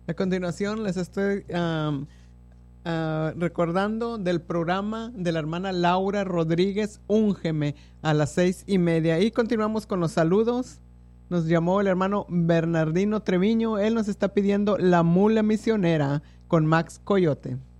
A continuación les estoy recordando del programa de la hermana Laura Rodríguez, Úngeme, a las 6:30. Y continuamos con los saludos. Nos llamó el hermano Bernardino Treviño. Él nos está pidiendo La Mula Misionera con Max Coyote.